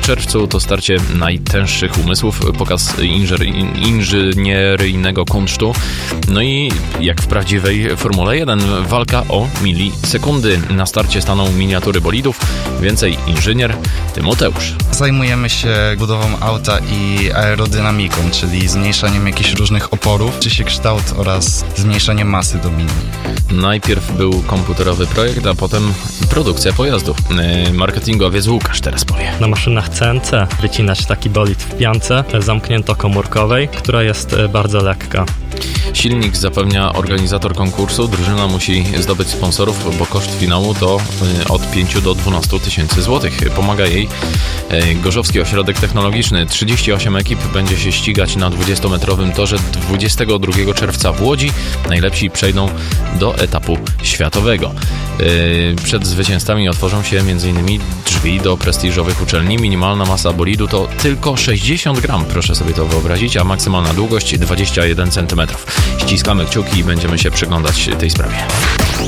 czerwcu to starcie najtęższych umysłów, pokaz inżynieryjnego kunsztu. No i jak w prawdziwej Formule 1, walka o milisekundy. Na starcie staną miniatury bolidów. Więcej inżynier Tymoteusz. Zajmujemy się budową auta i aerodynamiką, czyli zmniejszaniem jakichś różnych oporów, czy się kształt oraz zmniejszaniem masy do minimum. Najpierw był komputerowy projekt, a potem produkcja pojazdów. Marketingowiec Łukasz teraz powie. Na maszynach CNC wycinać taki bolid w piance zamknięto-komórkowej, która jest bardzo lekka. Silnik zapewnia organizator konkursu. Drużyna musi zdobyć sponsorów, bo koszt finału to od 5 do 12 tysięcy złotych. Pomaga jej Gorzowski Ośrodek Technologiczny. 38 ekip będzie się ścigać na 20-metrowym torze 22 czerwca w Łodzi. Najlepsi przejdą do etapu światowego. Przed zwycięzcami otworzą się m.in. drzwi do prestiżowych uczelni. Minimalna masa bolidu to tylko 60 gram, proszę sobie to wyobrazić, a maksymalna długość 21 cm. Ściskamy kciuki i będziemy się przyglądać tej sprawie.